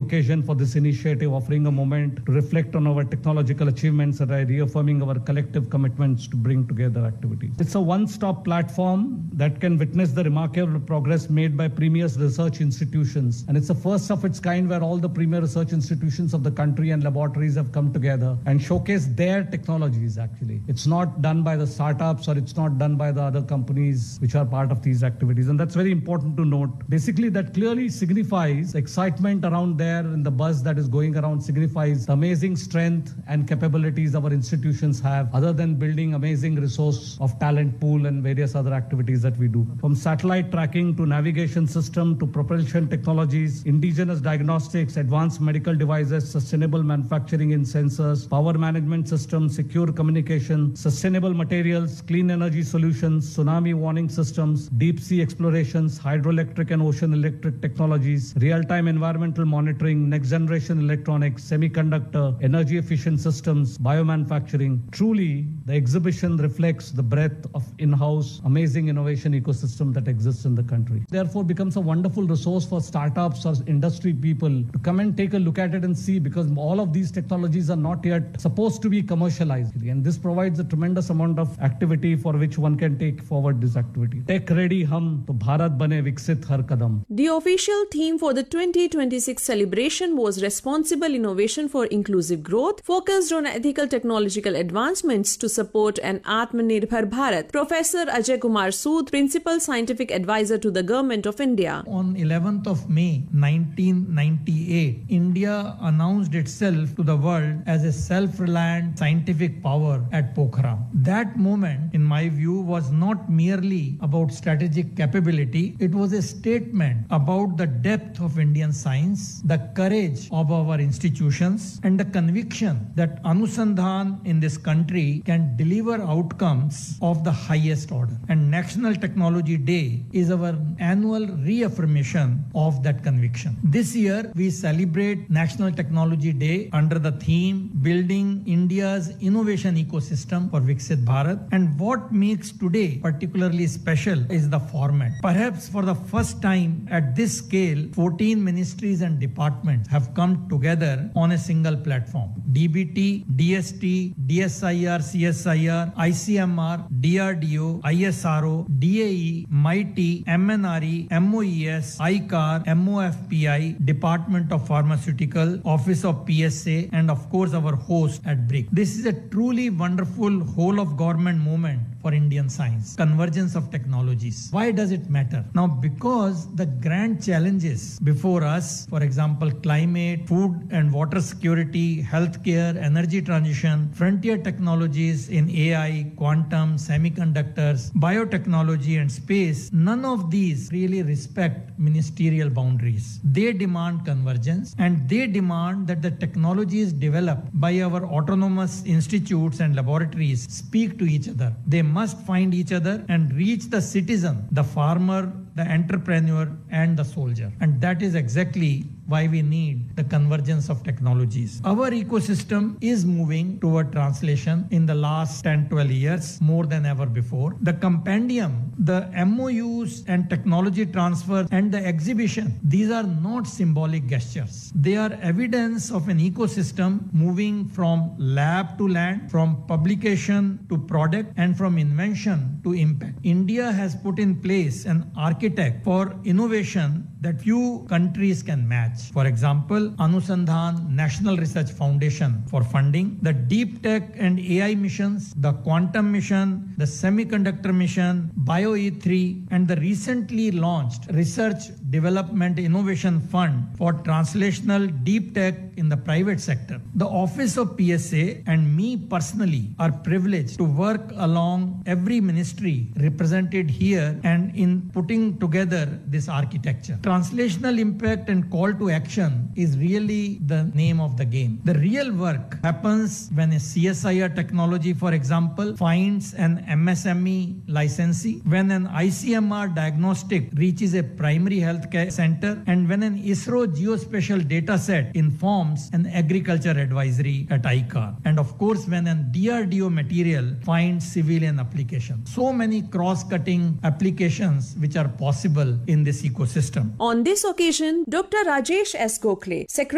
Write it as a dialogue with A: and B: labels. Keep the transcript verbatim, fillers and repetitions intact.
A: occasion for this initiative, offering a moment to reflect on our technological achievements and reaffirming our collective commitments to bring together activities. It's a one-stop platform that can witness the remarkable progress made by premier research institutions. And it's the first of its kind where all the premier research institutions of the country and laboratories have come together and showcased their technologies, actually. It's not done by the startups or it's not done by the other companies which are part of these activities. And that's very important to note. Basically, that clearly signifies excitement around there, and the buzz that is going around signifies the amazing strength and capabilities our institutions have, other than building amazing resource of talent pool and various other activities that we do. From satellite tracking to navigation system to propulsion technologies, indigenous diagnostics, advanced medical devices, sustainable manufacturing in sensors, power management systems, secure communication, sustainable materials, clean energy solutions, tsunami warning systems, deep sea explorations, hydroelectric and ocean electric technologies, real-time environmental monitoring, next-generation electronics, semiconductor, energy-efficient systems, biomanufacturing. Truly, the exhibition reflects the breadth of in-house, amazing innovation ecosystem that exists in the country. Therefore, becomes a wonderful resource for startups or industry people to come and take a look at it and see, because all of these technologies are not yet supposed to be commercialized. And this provides a tremendous amount of activity for which one can take forward this activity. Tech ready hum, to Bharat bane viksit har kadam.
B: The official theme for the twenty twenty-six celebration was Responsible Innovation for Inclusive Growth, focused on ethical technological advancements to support an Atmanirbhar Bharat. Professor Ajay Kumar Sood, Principal Scientific Advisor to the Government of India.
C: On eleventh of May nineteen ninety-eight, India announced itself to the world as a self-reliant scientific power at Pokhran. That moment, in my view, was not merely about strategic capability. It was a statement about the depth of Indian science, the courage of our institutions, and the conviction that Anusandhan in this country can deliver outcomes of the highest order. And National Technology Day is our annual reaffirmation of that conviction. This year, we celebrate National Technology Day under the theme Building India's Innovation Ecosystem for Viksit Bharat. And what makes today particularly special is the format. Perhaps for the first time at this scale, fourteen ministries and departments have come together on a single platform. D B T, D S T, D S I R, C S I R, I C M R, D R D O, I S R O, D A E, MITI, M N R E, M O E S, I C A R, M O F P I, Department of Pharmaceutical, Office of P S A, and of course our host at B R I C. This is a truly wonderful whole of government movement for Indian science, convergence of technologies. Why does it matter? Now, because the grand challenges before us, for example, climate, food and water security, healthcare, energy transition, frontier technologies in A I, quantum, semiconductors, biotechnology and space, none of these really respect ministerial boundaries. They demand convergence, and they demand that the technologies developed by our autonomous institutes and laboratories speak to each other. They must find each other and reach the citizen, the farmer, the entrepreneur, and the soldier. And that is exactly why we need the convergence of technologies. Our ecosystem is moving toward translation in the last ten to twelve years, more than ever before. The compendium, the M O Us and technology transfer, and the exhibition, these are not symbolic gestures. They are evidence of an ecosystem moving from lab to land, from publication to product, and from invention to impact. India has put in place an architect for innovation that few countries can match. For example, Anusandhan National Research Foundation for funding, the deep tech and A I missions, the quantum mission, the semiconductor mission, Bio E three, and the recently launched Research Development Innovation Fund for translational deep tech in the private sector. The Office of P S A and me personally are privileged to work along every ministry represented here and in putting together this architecture. Translational impact and call to action is really the name of the game. The real work happens when a C S I R technology, for example, finds an M S M E licensee, when an I C M R diagnostic reaches a primary health care center, and when an ISRO geospatial data set informs an agriculture advisory at I C A R. And of course, when an D R D O material finds civilian application. So many cross-cutting applications which are possible in this ecosystem.
B: On this occasion, Doctor Rajesh S. Gokhale, Secretary